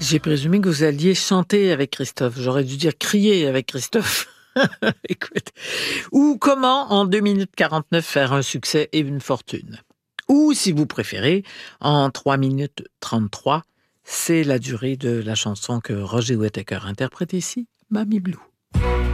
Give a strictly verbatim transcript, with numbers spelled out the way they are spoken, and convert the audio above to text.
J'ai présumé que vous alliez chanter avec Christophe. J'aurais dû dire crier avec Christophe. Écoute. Ou comment, en deux minutes quarante-neuf, faire un succès et une fortune. Ou, si vous préférez, en trois minutes trente-trois, c'est la durée de la chanson que Roger Whittaker interprète ici, Mamie Blue.